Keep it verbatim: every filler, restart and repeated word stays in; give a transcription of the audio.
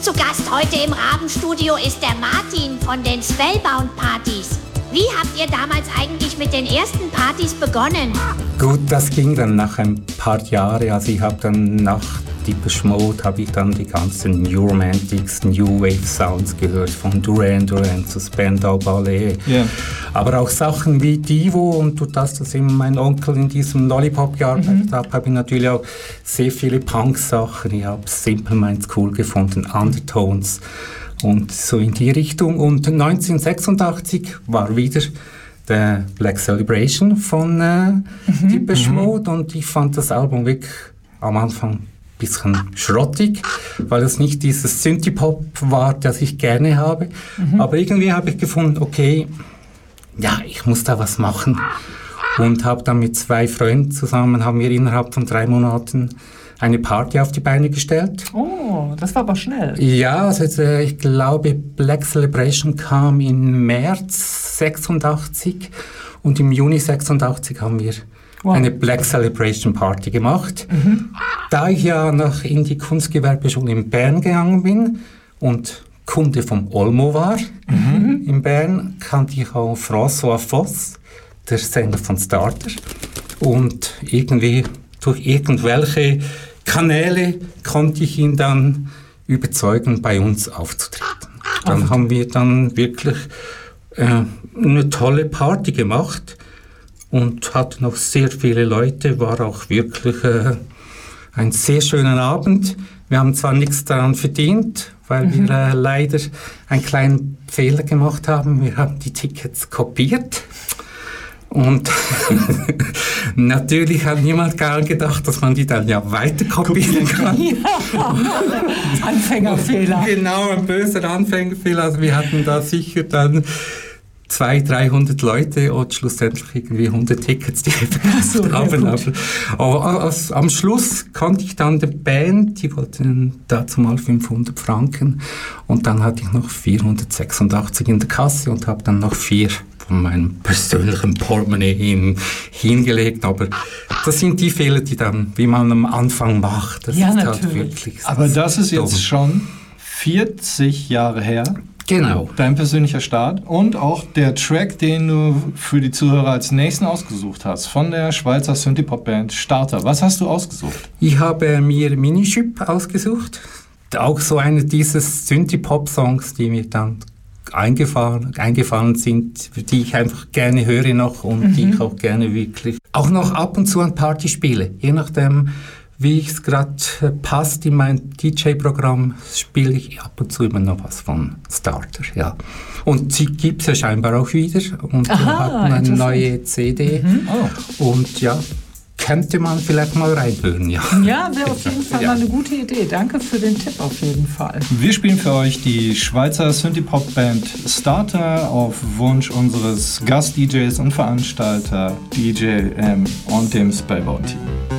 Zu Gast heute im Rabenstudio ist der Martin von den Spellbound Partys. Wie habt ihr damals eigentlich mit den ersten Partys begonnen? Gut, das ging dann nach ein paar Jahren. Also ich habe dann nach Depeche Mode habe ich dann die ganzen New Romantics, New Wave Sounds gehört, von Duran Duran zu Spandau Ballet. Yeah. Aber auch Sachen wie Divo und durch das, dass eben mein Onkel in diesem Lollipop gearbeitet mhm. hat, habe ich natürlich auch sehr viele Punk-Sachen. Ich habe Simple Minds cool gefunden, Undertones und so in die Richtung. Und neunzehnhundertsechsundachtzig war wieder der Black Celebration von äh, mhm. Depeche Mode und ich fand das Album wirklich am Anfang bisschen schrottig, weil es nicht dieses Synthie-Pop war, das ich gerne habe. Mhm. Aber irgendwie habe ich gefunden, okay, ja, ich muss da was machen. Und habe dann mit zwei Freunden zusammen, haben wir innerhalb von drei Monaten eine Party auf die Beine gestellt. Oh, das war aber schnell. Ja, also ich glaube, Black Celebration kam im März sechsundachtzig und im Juni sechsundachtzig haben wir wow. eine Black Celebration Party gemacht. Mhm. Da ich ja noch in die Kunstgewerbeschule in Bern gegangen bin und Kunde vom Olmo war mhm. in Bern, kannte ich auch François Voss, der Sänger von Starter. Und irgendwie durch irgendwelche Kanäle konnte ich ihn dann überzeugen, bei uns aufzutreten. Dann Ach. haben wir dann wirklich äh, eine tolle Party gemacht und hatten noch sehr viele Leute, war auch wirklich äh, ein sehr schöner Abend. Wir haben zwar nichts daran verdient, weil mhm. wir äh, leider einen kleinen Fehler gemacht haben. Wir haben die Tickets kopiert. Und natürlich hat niemand gar gedacht, dass man die dann ja weiter kopieren kann. Ja. Anfängerfehler. Genau, ein böser Anfängerfehler. Also wir hatten da sicher dann zweihundert, dreihundert Leute und schlussendlich irgendwie hundert Tickets, die wir verkauft so, haben. Ja, aber, aber aus, am Schluss konnte ich dann der Band, die wollten dazu mal fünfhundert Franken und dann hatte ich noch vierhundertsechsundachtzig in der Kasse und habe dann noch vier von meinem persönlichen Portemonnaie hin, hingelegt. Aber das sind die Fehler, die dann, wie man am Anfang macht. Das ja, ist natürlich. Halt wirklich aber das ist jetzt dumm. Schon vierzig Jahre her. Genau. Dein persönlicher Start und auch der Track, den du für die Zuhörer als nächsten ausgesucht hast, von der Schweizer Synthie-Pop-Band Starter. Was hast du ausgesucht? Ich habe mir Miniship ausgesucht. Auch so einer dieser Synthie-Pop-Songs, die mir dann eingefallen, eingefallen sind, die ich einfach gerne höre noch und mhm. die ich auch gerne wirklich auch noch ab und zu an Party spiele. Je nachdem, wie es gerade äh, passt in mein D J-Programm, spiele ich ab und zu immer noch was von Starter, ja. Und sie gibt es ja scheinbar auch wieder und Aha, wir hatten eine neue C D mhm. oh. und ja, könnte man vielleicht mal reinhören, ja. Ja, wäre auf jeden Fall ja. mal eine gute Idee. Danke für den Tipp auf jeden Fall. Wir spielen für euch die Schweizer Synthie-Pop-Band Starter auf Wunsch unseres Gast-D Js und Veranstalter D J M und dem Spellbound-Team.